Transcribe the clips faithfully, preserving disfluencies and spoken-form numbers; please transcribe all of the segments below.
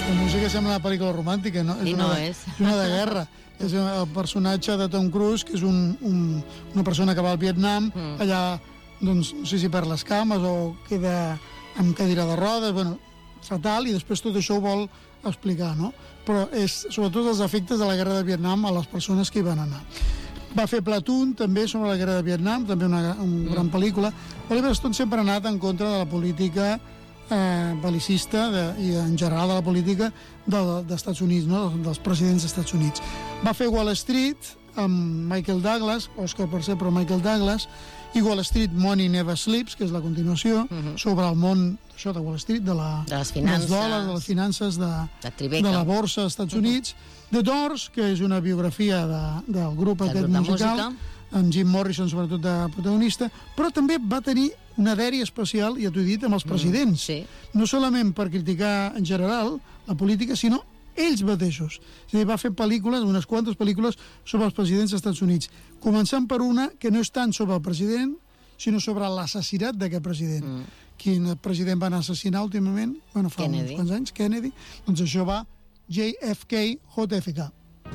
La música sembla una pel·lícula romàntica, no? I és no una, és. És una de guerra. És el personatge de Tom Cruise, que és un, un, una persona que va al Vietnam, mm. allà, doncs, no sé si per les cames o queda amb cadira de rodes, bueno, fatal, i després tot això ho vol explicar, no? Però és sobretot els efectes de la guerra de Vietnam a les persones que hi van anar. Va fer Platoon, també, sobre la guerra de Vietnam, també una, una mm. gran pel·lícula. Oliver Stone sempre ha anat en contra de la política eh, bel·licista de, i en general de la política de, dels Estats Units, no? Dels presidents dels Estats Units. Va fer Wall Street amb Michael Douglas, Oscar per ser, però Michael Douglas, i Wall Street Money Never Sleeps, que és la continuació, uh-huh. sobre el món això de Wall Street, de, la, de les finances, dels dòlars, de les finances, de, de, de la borsa als Estats Units. Uh-huh. The Doors, que és una biografia de, del grup del aquest grup musical, amb Jim Morrison sobretot de protagonista, però també va tenir una dèria especial, ja t'ho he dit, amb els presidents. Mm, sí. No solament per criticar en general la política, sinó ells mateixos. És a dir, va fer pel·lícules, unes quantes pel·lícules sobre els presidents dels Estats Units, començant per una que no és tant sobre el president, sinó sobre l'assassinat d'aquest president. Mm. Quin president van assassinar últimament? Bueno, fa Kennedy. uns quants anys, Kennedy. Doncs això va J F K, J F K.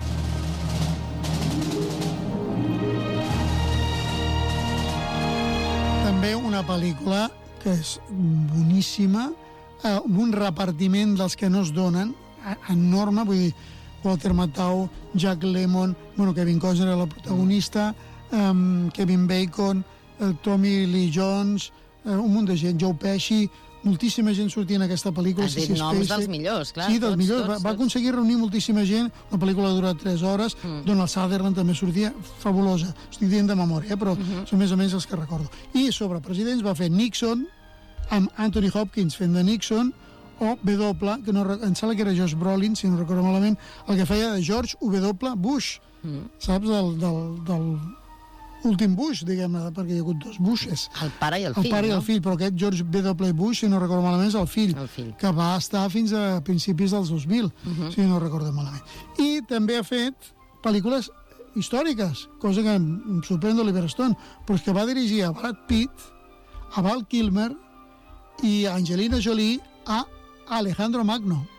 També una pel·lícula que és boníssima, eh, amb un repartiment dels que no es donen, enorme, vull dir, Walter Matthau, Jack Lemmon, bueno, Kevin Costner era el protagonista, um, Kevin Bacon, uh, Tommy Lee Jones, uh, un munt de gent, Joe Pesci, moltíssima gent sortia en aquesta pel·lícula. Has dit noms dels millors, clar. Sí, dels tots, millors. Tots, va, tots. va aconseguir reunir moltíssima gent. La pel·lícula ha durat tres hores. Mm. Donald Sutherland també sortia. Fabulosa. Estic dient de memòria, eh? Però mm-hmm. són més o menys els que recordo. I sobre presidents va fer Nixon, amb Anthony Hopkins fent de Nixon, o W, que no, em sembla que era Josh Brolin, si no recordo malament, el que feia de George W. Bush, mm. saps? Del, del, del últim Bush, diguem-ne, perquè hi ha hagut dos Bushes. El pare i el, el fill, pare no? i el fill, però aquest George W. Bush, si no recordo malament, és el fill, el fill. que va estar fins a principis dels dos mil, uh-huh. si no recordo malament. I també ha fet pel·lícules històriques, cosa que em sorprèn d'Oliver Stone, però és que va dirigir a Brad Pitt, a Val Kilmer i a Angelina Jolie, a Alejandro Magno.